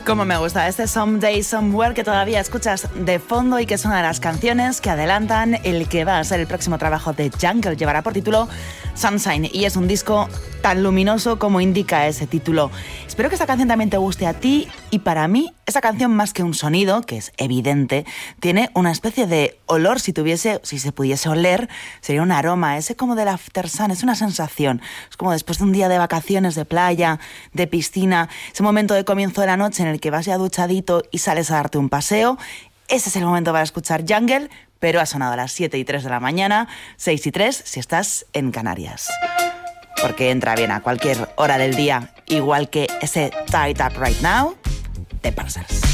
Como me gusta este Someday Somewhere que todavía escuchas de fondo y que es una de las canciones que adelantan el que va a ser el próximo trabajo de Jungle. Llevará por título Sunshine y es un disco tan luminoso como indica ese título. Espero que esta canción también te guste a ti y para mí esa canción más que un sonido, que es evidente, tiene una especie de olor, si se pudiese oler, sería un aroma, ese como del after sun, es una sensación. Es como después de un día de vacaciones, de playa, de piscina, ese momento de comienzo de la noche en el que vas ya duchadito y sales a darte un paseo. Ese es el momento para escuchar Jungle, pero ha sonado a las 7:03 de la mañana, 6:03 si estás en Canarias. Porque entra bien a cualquier hora del día, igual que ese Tied Up Right Now de Parsers.